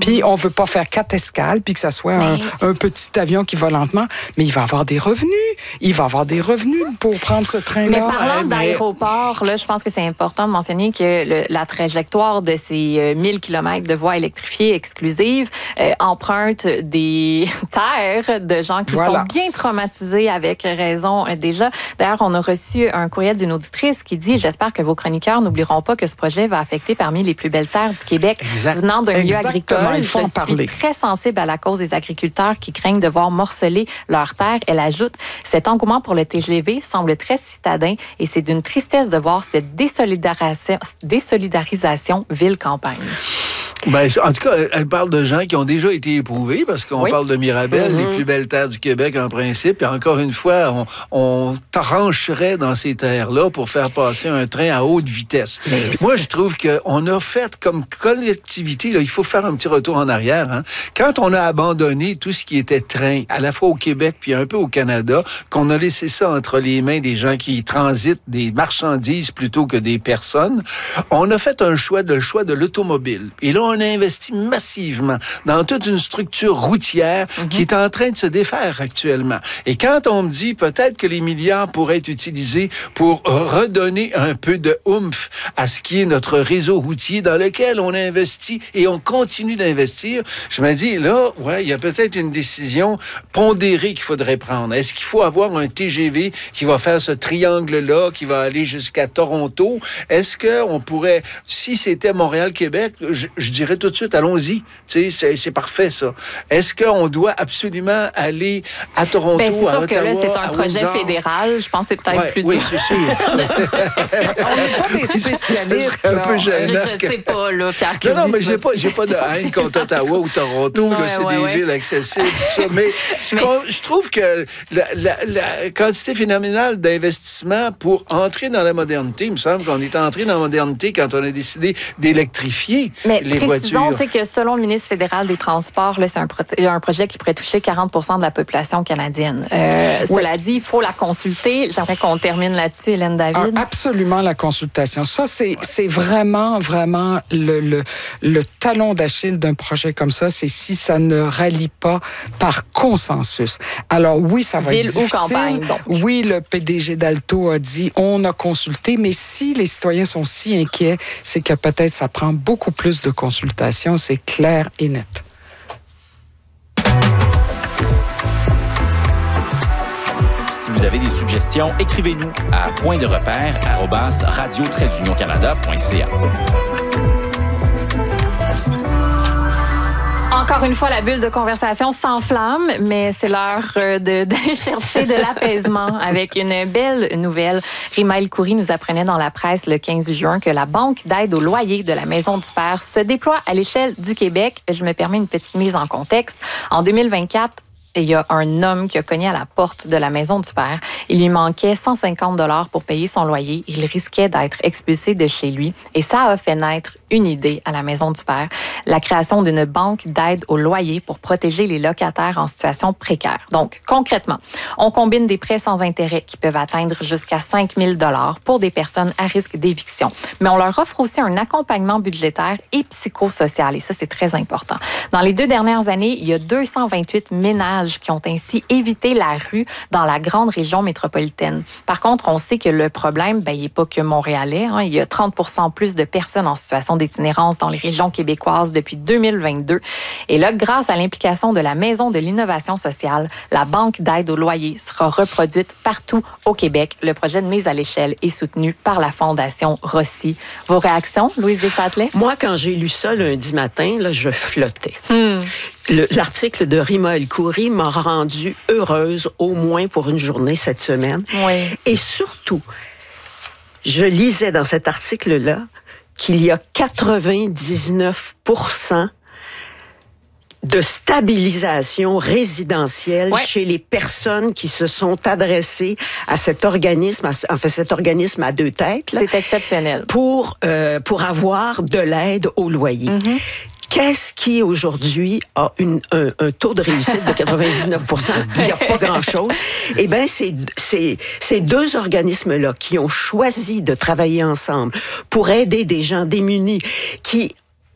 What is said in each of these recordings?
Puis on veut pas faire 4 escales, puis que ça soit un petit avion qui va lentement, mais il va avoir des revenus. Il va avoir des revenus pour prendre ce train-là. Mais parlant d'aéroport, là, je pense que c'est important de mentionner que la trajectoire de ces 1000 km de voies électrifiées exclusives emprunte des terres de gens qui sont bien traumatisés avec raison déjà. D'ailleurs, on a reçu un courriel d'une auditrice qui dit « J'espère que vos chroniqueurs n'oublieront pas que ce projet va affecter parmi les plus belles terres du Québec venant d'un milieu agricole. Il faut en parler. Je suis très sensible à la cause des agriculteurs qui craignent de voir morceler leurs terres. » Elle ajoute « Cet engouement pour le TGV semble très citadin et c'est d'une tristesse de voir cette désolidarisation ville-campagne. » Ben, en tout cas, elle parle de gens qui ont déjà été éprouvés parce qu'on parle de Mirabel, les plus belles terres du Québec en principe. Et encore une fois, on trancherait dans ces terres-là pour faire passer un train à haute vitesse. Moi, je trouve qu'on a fait comme collectivité, là, il faut faire un petit retour en arrière. Hein. Quand on a abandonné tout ce qui était train, à la fois au Québec puis un peu au Canada, qu'on a laissé ça entre les mains des gens qui transitent des marchandises plutôt que des personnes, on a fait le choix de l'automobile. Et là, on a investi massivement dans toute une structure routière qui est en train de se défaire actuellement. Et quand on me dit peut-être que les milliards pourraient être utilisés pour redonner un peu de oomph à ce qui est notre réseau routier dans lequel on a investi et on continue d'investir, je me dis, là, il y a peut-être une décision pondérée qu'il faudrait prendre. Est-ce qu'il faut avoir un TGV qui va faire ce triangle-là, qui va aller jusqu'à Toronto? Est-ce qu'on pourrait, si c'était Montréal-Québec, je dirais tout de suite, allons-y. C'est parfait, ça. Est-ce qu'on doit absolument aller à Toronto, à Ottawa, c'est sûr que là, c'est un projet fédéral. Je pense que c'est peut-être plus dur. Oui, c'est sûr. On n'est pas des spécialistes. Un peu gênant. Je sais pas, là, Pierre. Non, mais j'ai pas de haine contre Ottawa ou Toronto. C'est des villes accessibles. Ça. Mais je trouve que la quantité phénoménale d'investissement pour entrer dans la modernité, il me semble qu'on est entré dans la modernité quand on a décidé d'électrifier les voitures. Précisons que selon le ministre fédéral des Transports, là, c'est un projet qui pourrait toucher 40 % de la population canadienne. Cela dit, il faut la consulter. J'aimerais qu'on termine là-dessus, Hélène David. Absolument, la consultation. Ça, c'est vraiment le talon d'Achille d'un projet comme ça, c'est si ça ne rallie pas par consensus. Alors oui, ça va être difficile. Ville ou campagne, donc. Oui, le PDG d'Alto a dit, on a consulté, mais si les citoyens sont si inquiets, c'est que peut-être ça prend beaucoup plus de consultation, c'est clair et net. Si vous avez des suggestions, écrivez-nous à pointderepère@radio-canada.ca. Encore une fois, la bulle de conversation s'enflamme, mais c'est l'heure d'aller chercher de l'apaisement avec une belle nouvelle. Rima El-Khoury nous apprenait dans la presse le 15 juin que la Banque d'aide au loyer de la Maison du Père se déploie à l'échelle du Québec. Je me permets une petite mise en contexte. En 2024, il y a un homme qui a cogné à la porte de la Maison du Père. Il lui manquait 150 $ pour payer son loyer. Il risquait d'être expulsé de chez lui. Et ça a fait naître une idée à la Maison du Père, la création d'une banque d'aide au loyer pour protéger les locataires en situation précaire. Donc, concrètement, on combine des prêts sans intérêt qui peuvent atteindre jusqu'à 5 000 $ pour des personnes à risque d'éviction. Mais on leur offre aussi un accompagnement budgétaire et psychosocial. Et ça, c'est très important. Dans les 2 dernières années, il y a 228 ménages qui ont ainsi évité la rue dans la grande région métropolitaine. Par contre, on sait que le problème, il n'est pas que montréalais. Hein. Il y a 30 % plus de personnes en situation d'itinérance dans les régions québécoises depuis 2022. Et là, grâce à l'implication de la Maison de l'innovation sociale, la Banque d'aide au loyer sera reproduite partout au Québec. Le projet de mise à l'échelle est soutenu par la Fondation Rossi. Vos réactions, Louise Deschâtelet? Moi, quand j'ai lu ça lundi matin, là, je flottais. L'article de Rima El-Khoury m'a rendue heureuse, au moins pour une journée cette semaine. Oui. Et surtout, je lisais dans cet article-là qu'il y a 99 % de stabilisation résidentielle chez les personnes qui se sont adressées à cet organisme, cet organisme à 2 têtes. C'est exceptionnel. Pour avoir de l'aide au loyer. Qu'est-ce qui, aujourd'hui, a un taux de réussite de 99 %? Il n'y a pas grand-chose. Eh bien, ces 2 organismes-là qui ont choisi de travailler ensemble pour aider des gens démunis qui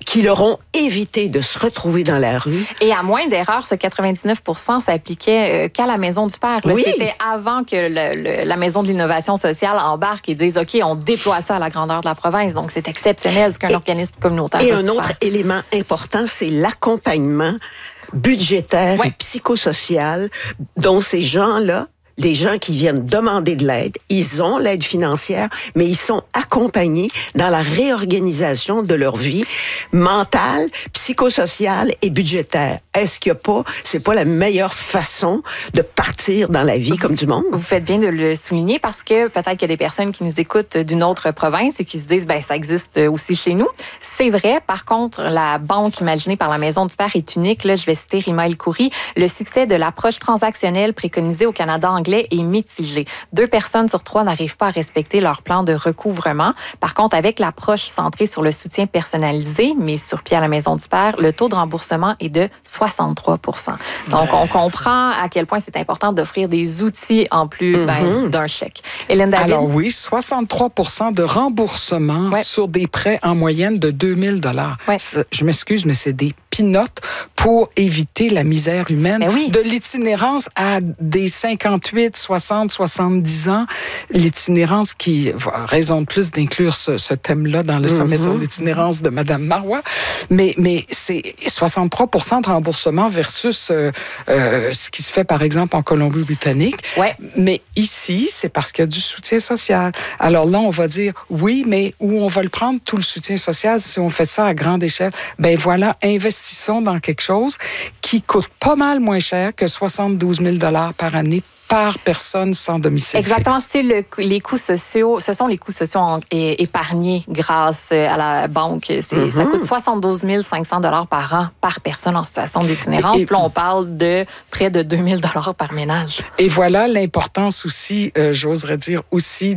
qui leur ont évité de se retrouver dans la rue. Et à moins d'erreurs, ce 99 % s'appliquait qu'à la Maison du Père. Là, Oui. C'était avant que la Maison de l'innovation sociale embarque et dise, OK, on déploie ça à la grandeur de la province. Donc, c'est exceptionnel ce qu'un organisme communautaire Et peut un se autre faire. élément important, c'est l'accompagnement budgétaire et psychosocial dont ces gens-là, les gens qui viennent demander de l'aide, ils ont l'aide financière, mais ils sont accompagnés dans la réorganisation de leur vie mentale, psychosociale et budgétaire. Est-ce qu'il y a pas, c'est pas la meilleure façon de partir dans la vie comme du monde? Vous faites bien de le souligner parce que peut-être qu'il y a des personnes qui nous écoutent d'une autre province et qui se disent, ben ça existe aussi chez nous. C'est vrai. Par contre, la banque imaginée par la Maison du Père est unique. Là, je vais citer Rima El-Khoury. Le succès de l'approche transactionnelle préconisée au Canada anglais est mitigé. 2 personnes sur 3 n'arrivent pas à respecter leur plan de recouvrement. Par contre, avec l'approche centrée sur le soutien personnalisé, mais sur pied à la Maison du Père, le taux de remboursement est de 63 %. Donc, on comprend à quel point c'est important d'offrir des outils en plus d'un chèque. Hélène David? Alors oui, 63 % de remboursement sur des prêts en moyenne de 2000 $. Je m'excuse, mais c'est des pinottes pour éviter la misère humaine. De l'itinérance à des 58, 60, 70 ans, l'itinérance qui raison de plus d'inclure ce thème-là dans le sommet sur l'itinérance de Mme Marois, mais c'est 63 % de remboursement versus ce qui se fait, par exemple, en Colombie-Britannique. Mais ici, c'est parce qu'il y a du soutien social. Alors là, on va dire, oui, mais où on va le prendre, tout le soutien social, si on fait ça à grande échelle? Ben voilà, investissons dans quelque chose qui coûte pas mal moins cher que 72 000 $ par année par personne sans domicile Exactement, fixe. c'est les coûts sociaux. Ce sont les coûts sociaux épargnés grâce à la banque. Ça coûte 72 500 $ par an par personne en situation d'itinérance. Puis là, on parle de près de 2 000 $ par ménage. Et voilà l'importance aussi, j'oserais dire aussi,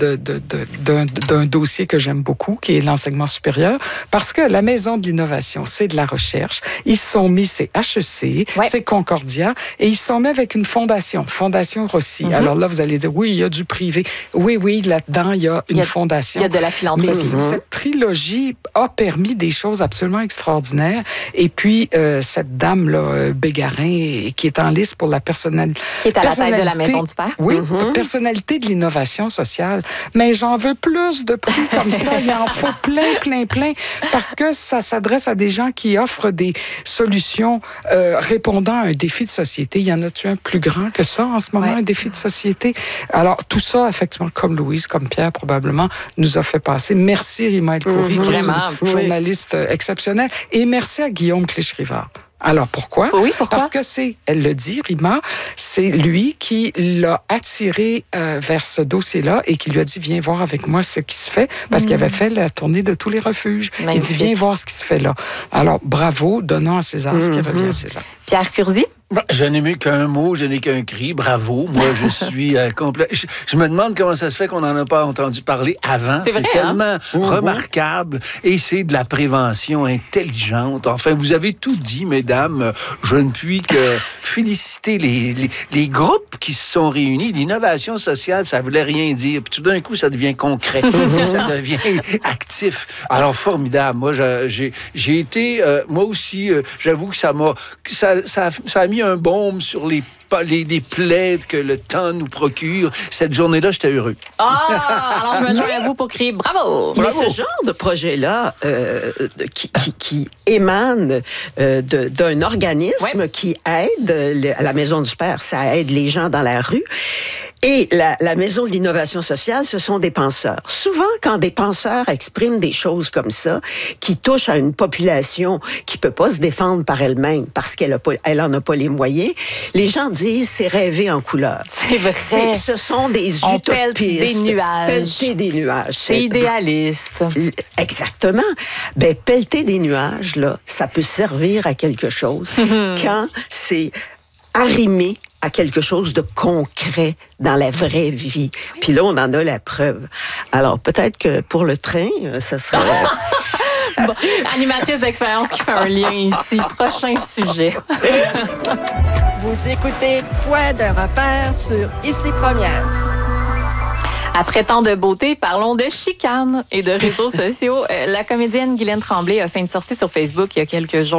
d'un dossier que j'aime beaucoup, qui est l'enseignement supérieur, parce que la Maison de l'innovation, c'est de la recherche. Ils se sont mis, c'est HEC, c'est Concordia, et ils se sont mis avec une fondation Rossi. Alors là, vous allez dire, oui, il y a du privé. Oui, là-dedans, il y a une fondation. Il y a de la philanthropie. Mais cette trilogie a permis des choses absolument extraordinaires. Et puis, cette dame-là, Bégarin, qui est en liste pour la personnalité... Qui est à la tête de la Maison du Père. Oui, personnalité de l'innovation sociale. Mais j'en veux plus de prix comme ça. Il en faut plein. Parce que ça s'adresse à des gens qui offrent des solutions répondant à un défi de société. Il y en a-tu un plus grand que ça en ce moment, un défi de société? Alors, tout ça, effectivement, comme Louise, comme Pierre, probablement, nous a fait passer. Merci, Rima El-Khoury, qui est une journaliste exceptionnelle. Et merci à Guillaume Clich-Rivard. Alors, pourquoi? Pourquoi? Parce que elle le dit, Rima, c'est lui qui l'a attiré vers ce dossier-là et qui lui a dit, viens voir avec moi ce qui se fait, parce qu'il avait fait la tournée de tous les refuges. Magnifique. Il dit, viens voir ce qui se fait là. Alors, bravo, donnons à César ce qui revient à César. Pierre Curzi? Je n'ai mis qu'un mot, je n'ai qu'un cri. Bravo. Moi, je suis complet. Je me demande comment ça se fait qu'on n'en a pas entendu parler avant. C'est vrai, tellement remarquable. Et c'est de la prévention intelligente. Enfin, vous avez tout dit, mesdames. Je ne puis que féliciter les groupes qui se sont réunis. L'innovation sociale, ça voulait rien dire. Puis tout d'un coup, ça devient concret. Ça devient actif. Alors, formidable. Moi, j'ai été, moi aussi, j'avoue que ça a mis un baume sur les plaies que le temps nous procure. Cette journée-là, j'étais heureux. Alors je me joins à vous pour crier bravo! Mais ce genre de projet-là, qui émane d'un organisme qui aide, à la Maison du Père, ça aide les gens dans la rue. Et la Maison de l'innovation sociale, ce sont des penseurs. Souvent, quand des penseurs expriment des choses comme ça, qui touchent à une population qui peut pas se défendre par elle-même parce qu'elle en a pas les moyens, les gens disent c'est rêver en couleur. C'est vrai. Ce sont des utopistes. Pelleter des nuages. Pelleter des nuages. C'est idéaliste. Exactement. Ben, pelleter des nuages, là, ça peut servir à quelque chose quand c'est arrimé à quelque chose de concret dans la vraie vie. Puis là, on en a la preuve. Alors, peut-être que pour le train, ça serait... Bon, animatrice d'expérience qui fait un lien ici. Prochain sujet. Vous écoutez Point de repère sur Ici Première. Après tant de beauté, parlons de chicane et de réseaux sociaux. La comédienne Guylaine Tremblay a fait une sortie sur Facebook il y a quelques jours